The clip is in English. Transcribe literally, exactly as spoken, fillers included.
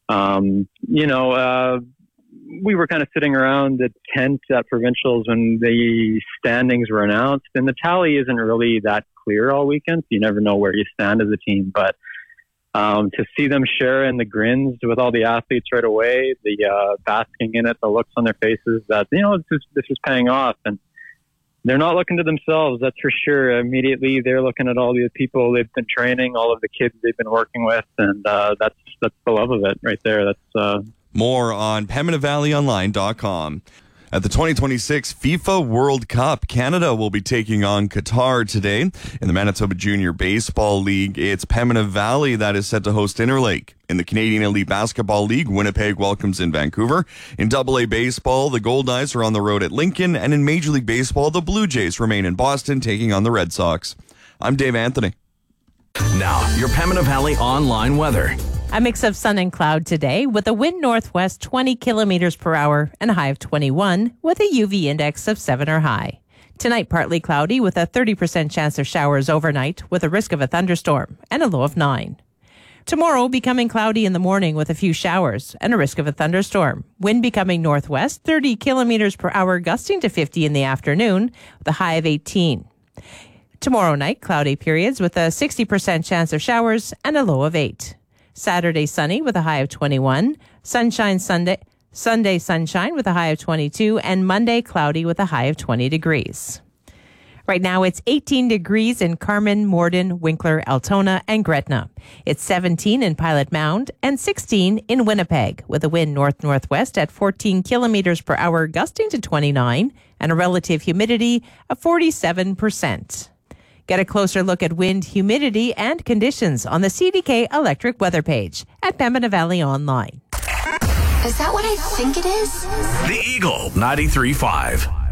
Um, you know, uh, we were kind of sitting around the tent at provincials when the standings were announced, and the tally isn't really that clear all weekend. So you never know where you stand as a team, but um, to see them share in the grins with all the athletes right away, the uh, basking in it, the looks on their faces that, you know, this is, this is paying off. And they're not looking to themselves, that's for sure. Immediately, they're looking at all the people they've been training, all of the kids they've been working with, and uh, that's that's the love of it right there. That's uh... More on Pembina Valley Online dot com. At the twenty twenty-six FIFA World Cup, Canada will be taking on Qatar today. In the Manitoba Junior Baseball League, it's Pembina Valley that is set to host Interlake. In the Canadian Elite Basketball League, Winnipeg welcomes in Vancouver. In double A Baseball, the Goldeyes are on the road at Lincoln. And in Major League Baseball, the Blue Jays remain in Boston, taking on the Red Sox. I'm Dave Anthony. Now, your Pembina Valley online weather. A mix of sun and cloud today with a wind northwest twenty kilometers per hour and a high of twenty-one with a U V index of seven or high. Tonight, partly cloudy with a thirty percent chance of showers overnight with a risk of a thunderstorm and a low of nine. Tomorrow, becoming cloudy in the morning with a few showers and a risk of a thunderstorm. Wind becoming northwest thirty kilometers per hour, gusting to fifty in the afternoon with a high of eighteen. Tomorrow night, cloudy periods with a sixty percent chance of showers and a low of eight. Saturday, sunny with a high of twenty-one. Sunshine Sunday, Sunday sunshine with a high of twenty-two. And Monday, cloudy with a high of twenty degrees. Right now, it's eighteen degrees in Carman, Morden, Winkler, Altona, and Gretna. It's seventeen in Pilot Mound and sixteen in Winnipeg, with a wind north-northwest at fourteen kilometers per hour, gusting to twenty-nine, and a relative humidity of forty-seven percent. Get a closer look at wind, humidity, and conditions on the C D K Electric Weather page at Pembina Valley Online. Is that what I think it is? The Eagle ninety-three point five.